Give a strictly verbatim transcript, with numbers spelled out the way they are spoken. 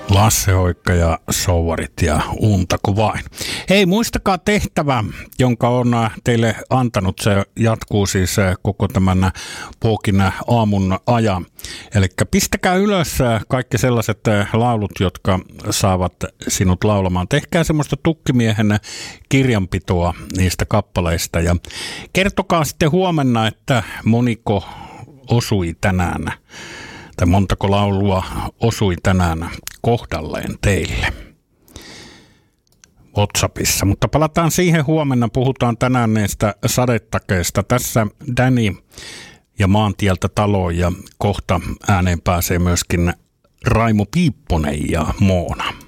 Lasse Hoikka ja Souvarit ja Untako vain. Hei, muistakaa tehtävä, jonka on teille antanut. Se jatkuu siis koko tämän Pookin aamun ajan. Eli pistäkää ylös kaikki sellaiset laulut, jotka saavat sinut laulamaan. Tehkää semmoista tukkimiehen kirjanpitoa niistä kappaleista ja kertokaa sitten huomenna, että moniko osui tänään tai montako laulua osui tänään kohdalleen teille WhatsAppissa. Mutta palataan siihen huomenna. Puhutaan tänään näistä sadetakeista. Tässä Danny ja Maantieltä taloon ja kohta ääneen pääsee myöskin Raimo Piipponen ja Moona.